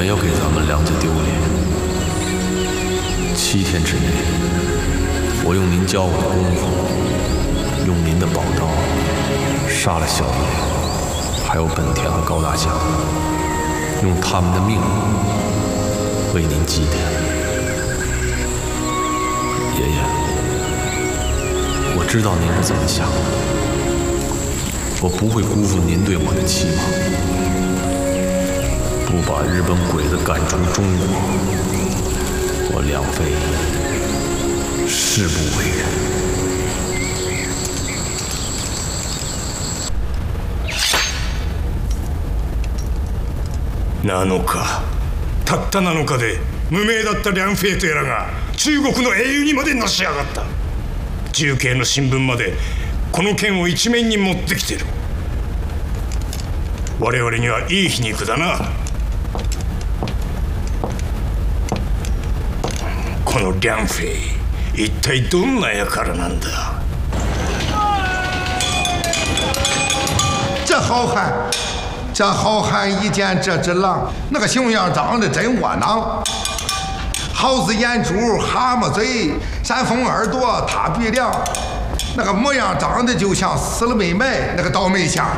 没有给咱们梁家丢脸。7天之内，我用您教我的功夫，用您的宝刀杀了小爷，还有本田和高大侠，用他们的命为您祭奠。爷爷，我知道您是怎么想的，我不会辜负您对我的期望。不把日本鬼子赶出中国，我梁飞誓不为人。 7日、たった7日で無名だったリャンフェイトやらが中国の英雄にまでのし上がった。重慶の新聞までこの件を一面に持ってきてる。我々にはいい皮肉だな。このリャンフェイ、一体どんな輩なんだ。 这好汉，这好汉一见这只狼，那个熊样长得真窝囊。耗子眼珠，蛤蟆嘴，山峰耳朵，塌鼻梁，那个模样长得就像死了没埋那个倒霉箱。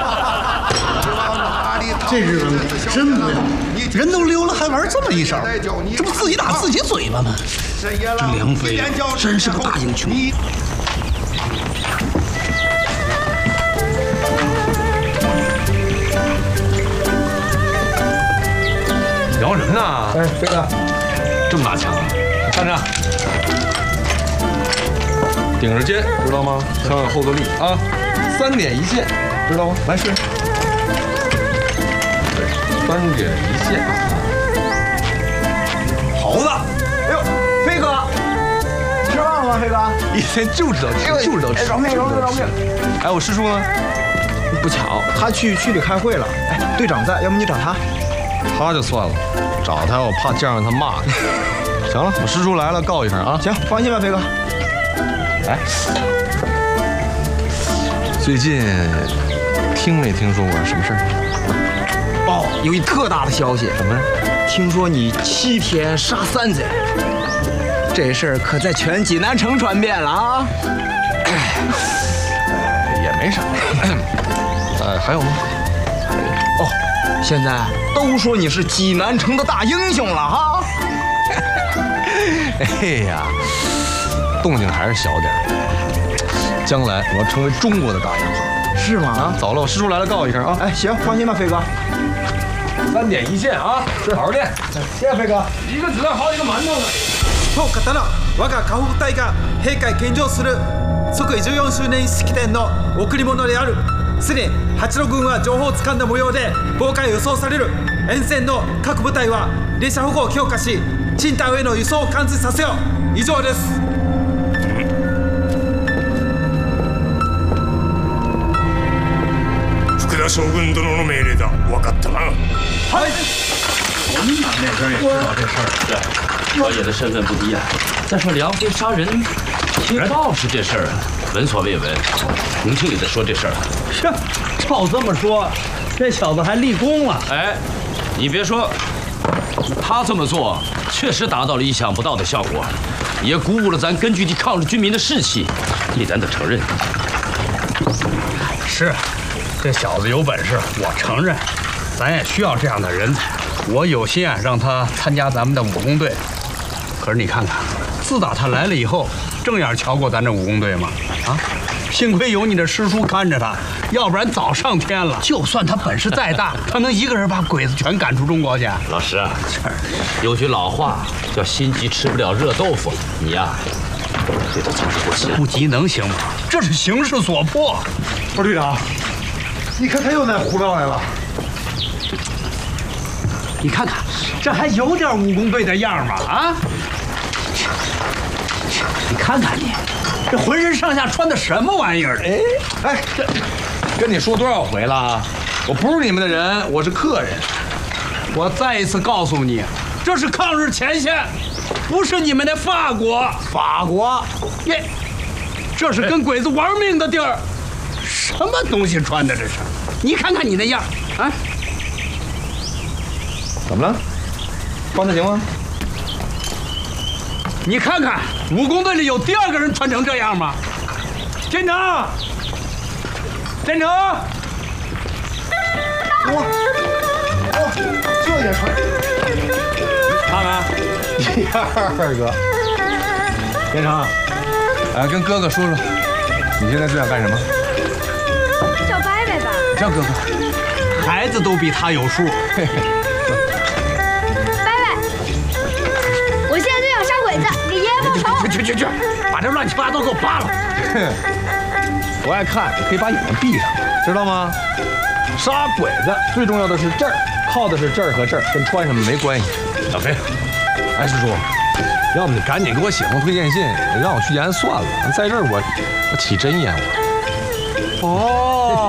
这日本真不要脸，人都溜了还玩这么一手，这不自己打自己嘴巴吗？这梁飞真是个大英雄。 聊什么呢？ 哎，飞哥， 这么大枪啊！站着，顶着肩，知道吗？枪有后坐力啊，3点一线，知道吗？来试。3点一线。猴子， 哎呦，飞哥，吃饭了吗？飞哥， 一天就知道吃，就知道吃。 饶命！ 哎，我师叔呢？ 不巧，他去区里开会了。哎，队长在，要不你找他？ 他就算了，找他我怕见着他骂你。行了，我师叔来了，告一声啊。 行，放心吧，飞哥。 哎，最近听没听说过什么事儿？ 哦，有一特大的消息。 什么呀？ 听说你7天杀3贼，这事儿可在全济南城传遍了啊！ 也没啥。还有吗？ 哦，现在都说你是济南城的大英雄了哈！ 哎呀，动静还是小点儿。将来我要成为中国的大英雄。 是吗？ 啊，走了，我师叔来了，告一声啊。 哎，行，放心吧，飞哥。 3点一线啊，好好练。 谢谢飞哥。 一个子弹好几个馒头呢。 当方の我が河北隊が閉会献上する即位14周年式典の贈り物である。すでに八路軍は情報をつかんだ模様で妨害予想される。沿線の各部隊は列車保護を強化し、青島への輸送を完遂させよう。以上です。 福田将軍殿の命令だ。分かったな。 嗨，我们那边也知道这事儿。 对，小野的身份不低啊。再说梁飞杀人贴告示这事儿啊，闻所未闻。重庆也在说这事儿。 是，照这么说，这小子还立功了。 哎，你别说，他这么做确实达到了意想不到的效果，也鼓舞了咱根据地抗日军民的士气，你咱得承认。 是，这小子有本事，我承认。咱也需要这样的人才。我有心啊，让他参加咱们的武工队。可是你看看，自打他来了以后，正眼瞧过咱这武工队吗？啊，幸亏有你的师叔看着他，要不然早上天了。就算他本事再大，他能一个人把鬼子全赶出中国去？ 老师啊，有句老话叫心急吃不了热豆腐，你呀，对他总是不急。 不急能行吗？这是形势所迫。 不是队长，你看他又来胡闹来了。 你看看，这还有点武工队的样吗？啊！你看看你，这浑身上下穿的什么玩意儿？ 哎，这跟你说多少回了？我不是你们的人，我是客人。 我再一次告诉你，这是抗日前线，不是你们的法国。 法国， 耶，这是跟鬼子玩命的地儿。什么东西穿的这是？你看看你那样啊！ 怎么了？方才行吗？ 你看看，武工队里有第二个人穿成这样吗？建成，建成， 哇，这也穿？ 看看， 二哥， 建成，跟哥哥说说，你现在最想干什么？ 叫伯伯吧。 叫哥哥。 孩子都比他有数。 我现在就想杀鬼子，给爷爷报仇。 去，把这乱七八糟给我扒了。 不爱看，可以把眼睛闭上，知道吗？杀鬼子最重要的是这儿，靠的是这儿和这儿，跟穿什么没关系。小飞，哎，师叔，要不你赶紧给我写封推荐信，让我去延安算了。在这儿我起真厌我。 哦。